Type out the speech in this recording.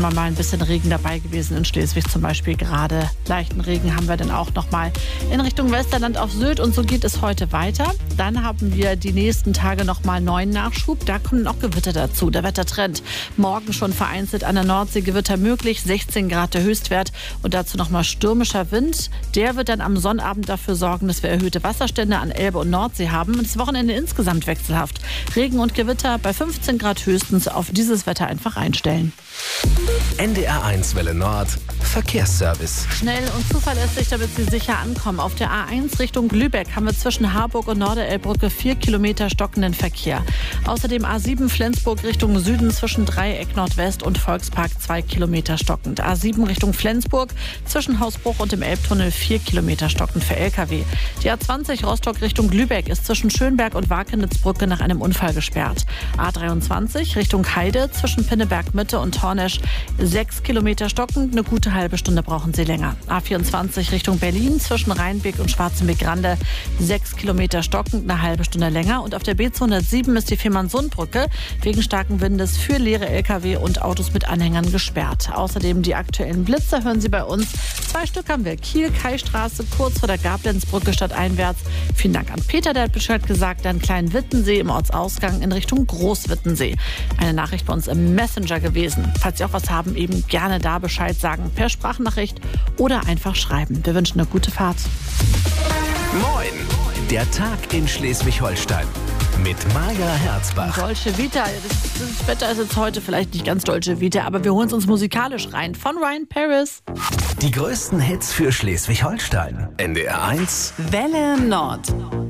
immer mal ein bisschen Regen dabei gewesen. In Schleswig zum Beispiel gerade. Leichten Regen haben wir dann auch noch mal in Richtung Westerland auf Sylt. Und so geht es heute weiter. Dann haben wir die nächsten Tage noch mal neuen Nachschub. Da kommen auch Gewitter dazu. Der Wettertrend. Morgen schon vereinzelt an der Nordsee Gewitter möglich. 16 Grad der Höchstwert. Und dazu noch mal stürmischer Wind. Der wird dann am Sonnabend dafür sorgen, dass wir erhöhte Wasserstände an Elbe und Nordsee haben. Das Wochenende insgesamt wechselhaft. Regen und Gewitter bei 15 Grad höchstens. Auf dieses Wetter einfach einstellen. NDR1 Welle Nord. Verkehrsservice. Schnell und zuverlässig, damit Sie sicher ankommen. Auf der A1 Richtung Lübeck haben wir zwischen Harburg und Norderelbbrücke 4 Kilometer stockenden Verkehr. Außerdem A7 Flensburg Richtung Süden zwischen Dreieck Nordwest und Volkspark 2 Kilometer stockend. A7 Richtung Flensburg zwischen Hausbruch und dem Elbtunnel 4 Kilometer stockend für LKW. Die A20 Rostock Richtung Lübeck ist zwischen Schönberg und Wakenitzbrücke nach einem Unfall gesperrt. A23 Richtung Heide zwischen Pinneberg Mitte und Hornesch 6 Kilometer stockend. Eine gute halbe Stunde brauchen Sie länger. A24 Richtung Berlin zwischen Rheinbeek und Schwarzenbeck-Rande 6 Kilometer stockend, eine halbe Stunde länger. Und auf der B207 ist die Fehmarnsundbrücke wegen starken Windes für leere Lkw und Autos mit Anhängern gesperrt. Außerdem die aktuellen Blitze hören Sie bei uns. 2 Stück haben wir. Kiel-Kai-Straße kurz vor der Gablenzbrücke stadteinwärts. Vielen Dank an Peter, der hat Bescheid gesagt. Dann Klein-Wittensee im Ortsausgang in Richtung Groß-Wittensee. Eine Nachricht bei uns im Messenger gewesen. Falls Sie auch was haben, eben gerne da Bescheid sagen. Per Sprachnachricht oder einfach schreiben. Wir wünschen eine gute Fahrt. Moin! Der Tag in Schleswig-Holstein. Mit Maja Herzbach. Dolce Vita. Das Wetter ist jetzt heute vielleicht nicht ganz Dolce Vita, aber wir holen es uns musikalisch rein. Von Ryan Paris. Die größten Hits für Schleswig-Holstein. NDR1 Welle Nord.